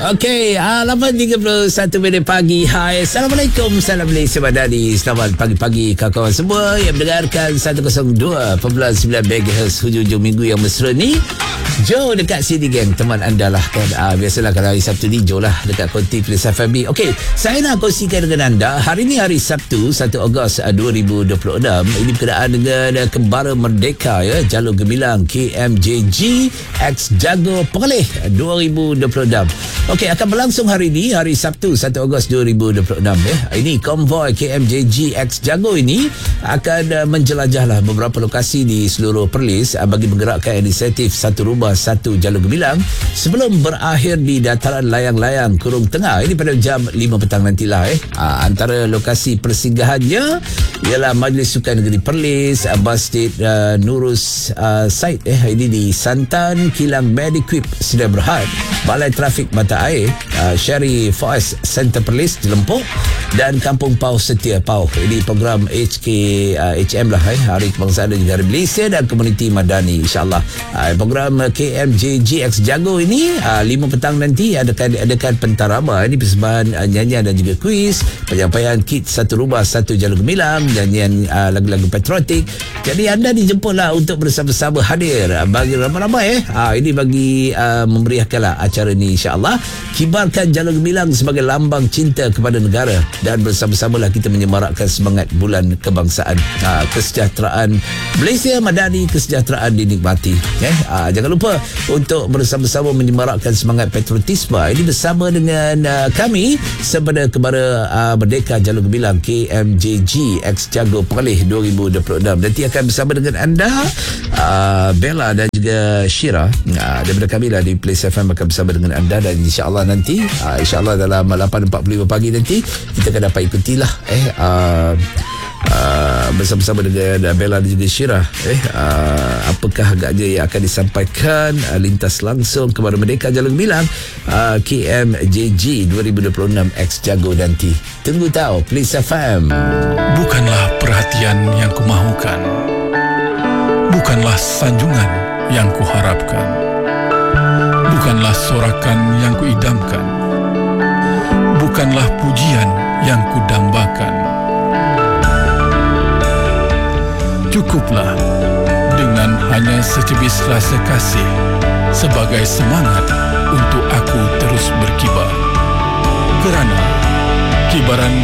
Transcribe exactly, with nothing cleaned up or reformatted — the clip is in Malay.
Okey, uh, lapan tiga puluh satu minit pagi. Hai, Assalamualaikum. Salam Malaysia Madani. Selamat pagi-pagi kawan-kawan semua yang mendengarkan seratus dua perpuluhan sembilan megahertz hujung-hujung minggu yang mesra ni. Joe dekat sini geng, teman anda lah kan. uh, Biasalah kalau hari Sabtu ni Joe lah dekat Konti Plus F M B. Okey, saya nak kongsikan dengan anda. Hari ni hari Sabtu satu Ogos dua ribu dua puluh enam. Ini berkenaan dengan uh, Kembara Merdeka ya, Jalur Gemilang K M J G X Jago Perlis dua ribu dua puluh enam. Okey, akan berlangsung hari ini, hari Sabtu satu Ogos dua ribu dua puluh enam ya. Ini konvoi K M J G X Jago ini akan uh, menjelajahlah beberapa lokasi di seluruh Perlis uh, bagi menggerakkan inisiatif satu rumah satu jalur gemilang sebelum berakhir di dataran layang-layang Kurung Tengah. Ini pada jam lima petang nantilah eh. Uh, antara lokasi persinggahannya ialah Majlis Sukan Negeri Perlis, uh, Masjid uh, Nurus uh, Said eh ini di Santan, Kilang Mediquip Sedia Berhad, Balai Trafik Mata Air, uh, Syari Forest Center Perlis Jelempuk, dan Kampung Pauh Setia Pauh. Ini program H K uh, H M lah eh, Hari Kebangsaan dan juga Hari Malaysia dan Komuniti Madani, insyaAllah. Uh, program K M J G X Jago ini uh, lima petang nanti adakan adakan pentarama. Ini persembahan uh, nyanyian dan juga kuis, penyampaian kit satu rumah satu jalur gemilang, nyanyian uh, lagu-lagu patriotik. Jadi anda dijemputlah untuk bersama-sama hadir uh, bagi ramai-ramai eh. Uh, ini bagi uh, memeriahkanlah acara ini, insyaAllah. Kibarkan jalur gemilang sebagai lambang cinta kepada negara dan bersama-samalah kita menyemarakkan semangat bulan kebangsaan. Uh, kesejahteraan Malaysia Madani, kesejahteraan dinikmati eh. Uh, jangan lupa untuk bersama-sama menyemarakkan semangat patriotisme ini bersama dengan uh, kami sepada Kembara uh, Merdeka Jalur Gemilang K M J G X Jago Perlis dua ribu dua puluh enam. Nanti akan bersama dengan anda uh, Bella dan juga Syira uh, daripada kami lah di Place F M akan bersama dengan anda, dan insyaAllah nanti uh, insyaAllah dalam lapan empat puluh lima pagi nanti kita akan dapat ikutilah eh uh, Uh, bersama-sama dengan uh, Bella dan juga Syirah eh, uh, apakah agaknya yang akan disampaikan uh, lintas langsung kepada Merdeka Jalur Gemilang uh, K M J G dua ribu dua puluh enam X Jago nanti. Tunggu tahu Please F M. Bukanlah perhatian yang kumahukan, bukanlah sanjungan yang kuharapkan, bukanlah sorakan yang kuidamkan, bukanlah pujian yang kudambakan. Cukuplah dengan hanya secebis rasa kasih sebagai semangat untuk aku terus berkibar. Kerana kibaran